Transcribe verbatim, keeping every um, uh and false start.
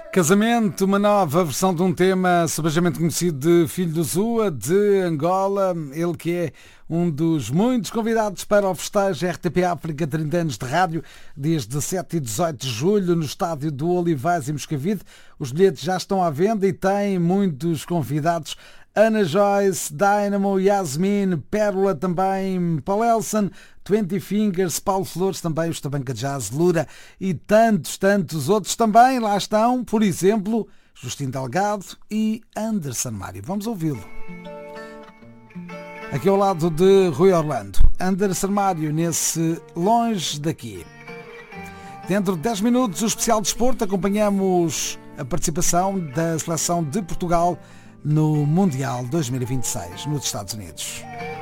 Casamento, uma nova versão de um tema subejamente conhecido de Filho do Zua, de Angola. Ele que é um dos muitos convidados para o festejo R T P África trinta anos de rádio, dias dezassete e dezoito de julho, no estádio do Olivais, em Moscavide. Os bilhetes já estão à venda e têm muitos convidados. Ana Joyce, Dynamo, Yasmin, Pérola também, Paul Elson, Twenty Fingers, Paulo Flores também, os Tabanca Jazz, Lura e tantos, tantos outros também. Lá estão, por exemplo, Justino Delgado e Anderson Mário. Vamos ouvi-lo. Aqui ao lado de Rui Orlando. Anderson Mário nesse Longe Daqui. Dentro de dez minutos, o especial desporto, acompanhamos a participação da seleção de Portugal no Mundial dois mil e vinte e seis, nos Estados Unidos.